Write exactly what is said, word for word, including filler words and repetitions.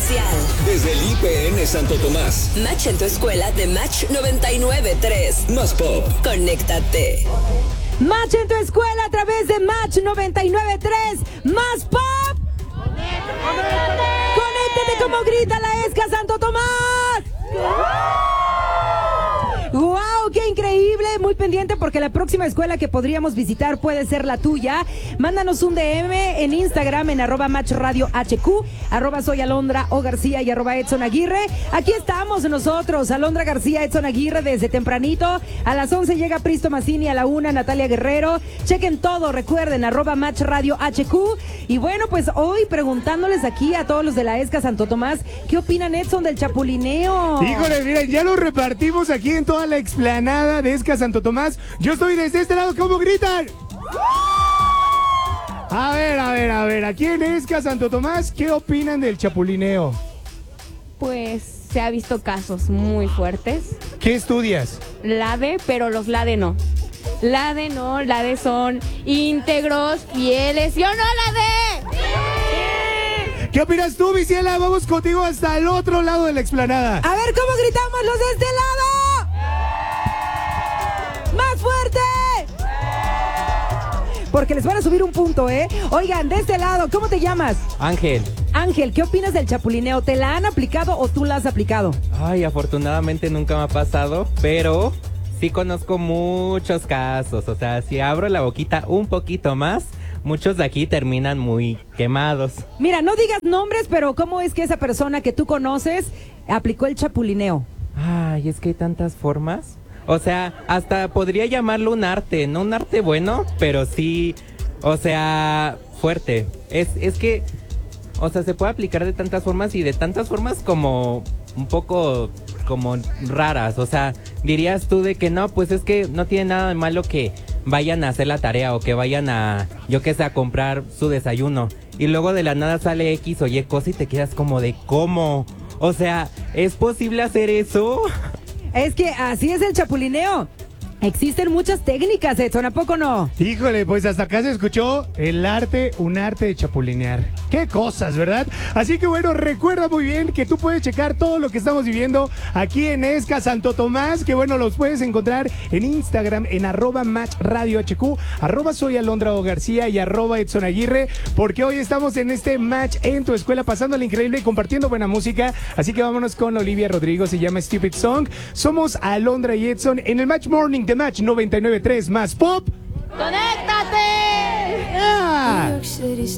oficial. Desde el I P N Santo Tomás. Match en tu escuela de Match noventa y nueve punto tres. Más pop. Conéctate. Match en tu escuela a través de Match noventa y nueve punto tres. Más pop. ¡Conéctate! Conéctate como grita la ESCA Santo Tomás. ¡Wow! ¡Qué increíble! Muy pendiente porque la próxima escuela que podríamos visitar puede ser la tuya. Mándanos un D M en Instagram en arroba Match Radio H Q, arroba soy Alondra O García y arroba Edson Aguirre. Aquí estamos nosotros, Alondra García, Edson Aguirre, desde tempranito. A las once llega Pristo Mazzini, a la una Natalia Guerrero. Chequen todo, recuerden, arroba Match Radio H Q. Y bueno, pues hoy preguntándoles aquí a todos los de la ESCA Santo Tomás, ¿qué opinan, Edson, del chapulineo? Híjole, mira, ya lo repartimos aquí en toda la explanada de ESCA Santo Tomás. Yo estoy desde este lado, ¿cómo gritan? A ver, a ver, a ver, aquí en ESCA Santo Tomás, ¿qué opinan del chapulineo? Pues se ha visto casos muy fuertes. ¿Qué estudias? LADE, pero los LADE no. LADE no, LADE son íntegros, fieles. ¿Sí o no, LADE? ¿Qué opinas tú, Viciela? Vamos contigo hasta el otro lado de la explanada. A ver, ¿cómo gritamos los de este lado? ¡Más fuerte! Porque les van a subir un punto, ¿eh? Oigan, de este lado, ¿cómo te llamas? Ángel. Ángel, ¿qué opinas del chapulineo? ¿Te la han aplicado o tú la has aplicado? Ay, afortunadamente nunca me ha pasado, pero sí conozco muchos casos. O sea, si abro la boquita un poquito más, muchos de aquí terminan muy quemados. Mira, no digas nombres, pero ¿cómo es que esa persona que tú conoces aplicó el chapulineo? Ay, es que hay tantas formas. O sea, hasta podría llamarlo un arte, no un arte bueno, pero sí, o sea, fuerte. Es, es que, o sea, se puede aplicar de tantas formas y de tantas formas como un poco como raras. O sea, dirías tú de que no, pues es que no tiene nada de malo que vayan a hacer la tarea o que vayan a, yo qué sé, a comprar su desayuno. Y luego de la nada sale X o Y cosa y te quedas como de ¿cómo? O sea, ¿es posible hacer eso? Es que así es el chapulineo. Existen muchas técnicas, Edson, ¿a poco no? Híjole, pues hasta acá se escuchó el arte, un arte de chapulinear. Qué cosas, ¿verdad? Así que bueno, recuerda muy bien que tú puedes checar todo lo que estamos viviendo aquí en ESCA Santo Tomás, que bueno, los puedes encontrar en Instagram, en arroba Match Radio H Q, arroba soy Alondra O García y arroba Edson Aguirre, porque hoy estamos en este Match en tu escuela, pasándola increíble y compartiendo buena música. Así que vámonos con Olivia Rodrigo, se llama Stupid Song. Somos Alondra y Edson en el Match Morning de Match noventa y nueve punto tres más pop. ¡Conéctate! ¡Ah! New York City's